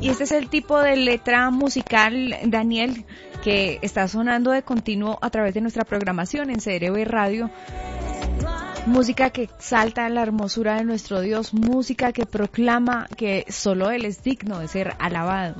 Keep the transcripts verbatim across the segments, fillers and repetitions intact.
este es el tipo de letra musical, Daniel, que está sonando de continuo a través de nuestra programación en C R V Radio. Música que exalta la hermosura de nuestro Dios, música que proclama que solo Él es digno de ser alabado.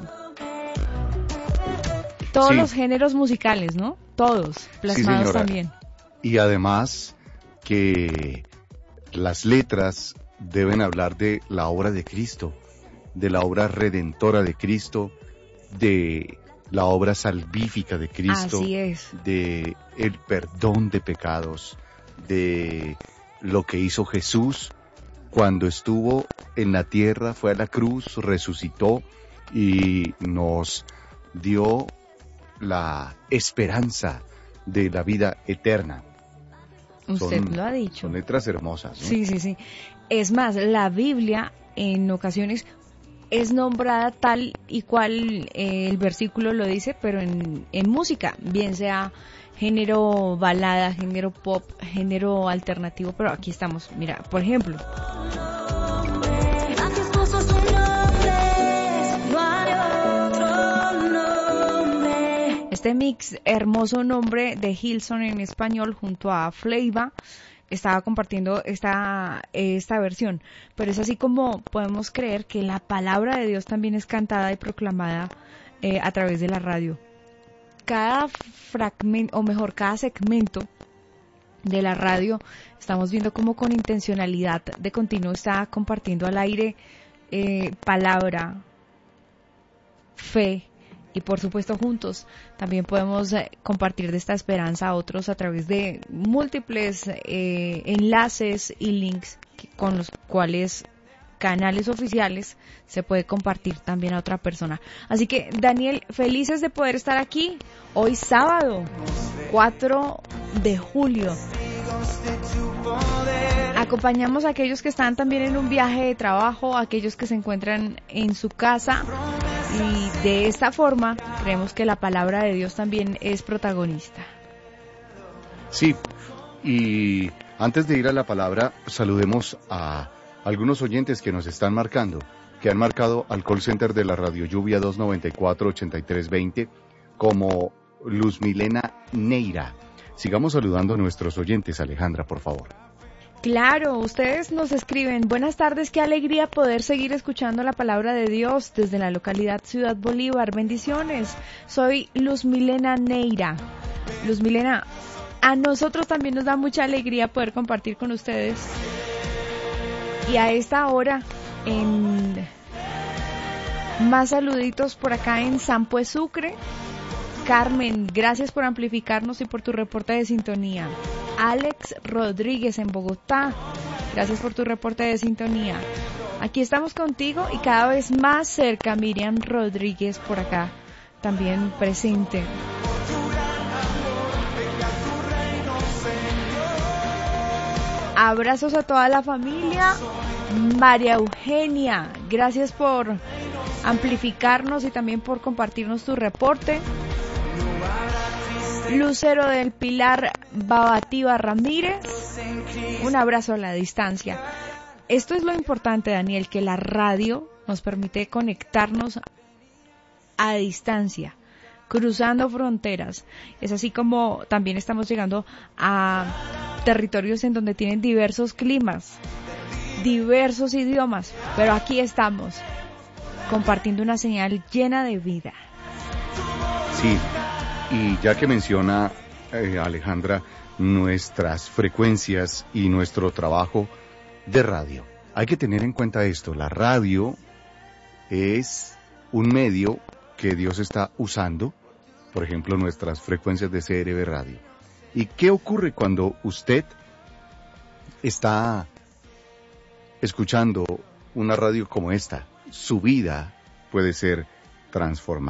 Todos Sí. los géneros musicales, ¿no? Todos, plasmados Sí, también. Y además que las letras deben hablar de la obra de Cristo, de la obra redentora de Cristo, de la obra salvífica de Cristo, Así es. de el perdón de pecados, de lo que hizo Jesús cuando estuvo en la tierra, fue a la cruz, resucitó y nos dio la esperanza de la vida eterna. Usted Son- lo ha dicho. Son letras hermosas, ¿no? Sí, sí, sí. Es más, la Biblia en ocasiones es nombrada tal y cual eh, el versículo lo dice, pero en, en música, bien sea género balada, género pop, género alternativo, pero aquí estamos. Mira, por ejemplo, Majestuoso su nombre, no hay otro nombre. este mix, hermoso nombre de Hillsong en español junto a Fleiva, estaba compartiendo esta, esta versión, pero es así como podemos creer que la palabra de Dios también es cantada y proclamada eh, a través de la radio. Cada fragmento, o mejor, cada segmento de la radio, estamos viendo cómo con intencionalidad de continuo está compartiendo al aire eh, palabra, fe, y por supuesto juntos también podemos eh, compartir de esta esperanza a otros a través de múltiples eh, enlaces y links que- con los cuales canales oficiales se puede compartir también a otra persona. Así que Daniel, felices de poder estar aquí hoy sábado cuatro de julio. Acompañamos a aquellos que están también en un viaje de trabajo, a aquellos que se encuentran en su casa, y de esta forma creemos que la palabra de Dios también es protagonista. Sí, y antes de ir a la palabra, saludemos a algunos oyentes que nos están marcando, que han marcado al call center de la Radio Lluvia dos noventa y cuatro, ochenta y tres veinte, como Luz Milena Neira. Sigamos saludando a nuestros oyentes, Alejandra, por favor. Claro, ustedes nos escriben, buenas tardes, qué alegría poder seguir escuchando la palabra de Dios desde la localidad Ciudad Bolívar, bendiciones, soy Luz Milena Neira. Luz Milena, a nosotros también nos da mucha alegría poder compartir con ustedes, y a esta hora, en más saluditos por acá en Sampué Sucre. Carmen, gracias por amplificarnos y por tu reporte de sintonía. Alex Rodríguez en Bogotá, gracias por tu reporte de sintonía. Aquí estamos contigo y cada vez más cerca. Miriam Rodríguez por acá, también presente. Abrazos a toda la familia. María Eugenia, gracias por amplificarnos y también por compartirnos tu reporte. Lucero del Pilar Babativa Ramírez, un abrazo a la distancia. Esto es lo importante, Daniel, que la radio nos permite conectarnos a distancia, cruzando fronteras. Es así como también estamos llegando a territorios en donde tienen diversos climas, diversos idiomas, pero aquí estamos compartiendo una señal llena de vida. Sí, y ya que menciona eh, Alejandra nuestras frecuencias y nuestro trabajo de radio, hay que tener en cuenta esto: la radio es un medio que Dios está usando, por ejemplo, nuestras frecuencias de C R V Radio. ¿Y qué ocurre cuando usted está escuchando una radio como esta? Su vida puede ser transformada.